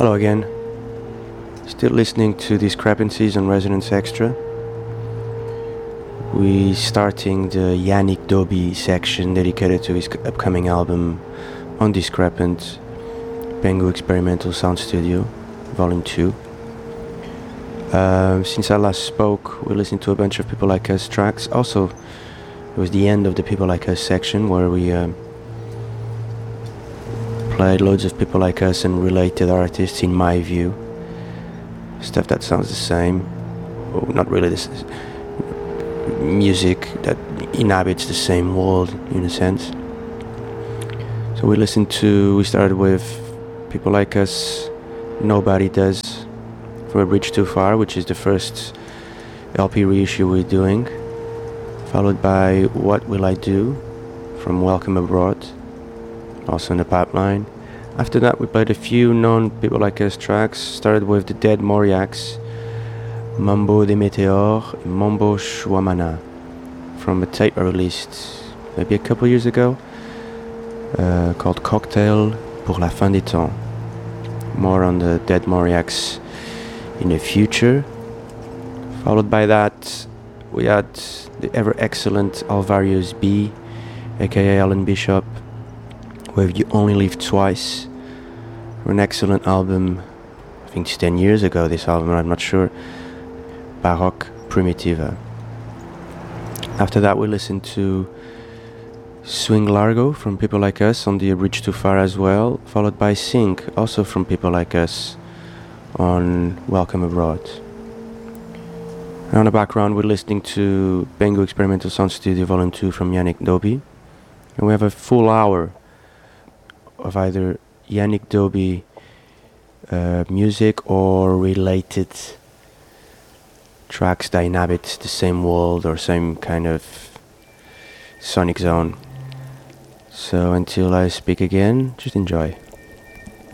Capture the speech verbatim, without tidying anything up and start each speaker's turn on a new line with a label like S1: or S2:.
S1: Hello again. Still listening to Discrepancies on Resonance Extra. We starting the Yannick Doby section dedicated to his upcoming album on Discrepant, Pengu Experimental Sound Studio, Volume two. Uh, since I last spoke, we listened to a bunch of People Like Us tracks. Also, it was the end of the People Like Us section where we um, played loads of People Like Us and related artists, in my view. Stuff that sounds the same. Oh, not really this music that inhabits the same world in a sense. So we listened to, we started with People Like Us, Nobody Does, from A Bridge Too Far, which is the first L P reissue we're doing, followed by What Will I Do from Welcome Abroad, also in the pipeline. After that we played a few known People Like Us tracks, started with the Dead Moriacs, Mambo de Meteor, Mambo Shwamana, from a tape I released maybe a couple years ago, uh, called Cocktail pour la fin des temps. More on the Dead Moriacs in the future. Followed by that we had the ever excellent Alvarius B, aka Alan Bishop, with You Only Live Twice, for an excellent album. I think it's ten years ago, this album, I'm not sure. Baroque Primitiva. After that we listened to Swing Largo from People Like Us on the A Bridge Too Far as well, followed by Sync, also from People Like Us, on Welcome Abroad. And on the background we're listening to Pengu Experimental Sound Studio Volume two from Yannick Doby. And we have a full hour of either Yannick Doby uh, music or related tracks that inhabit the same world or same kind of sonic zone. So until I speak again, just enjoy.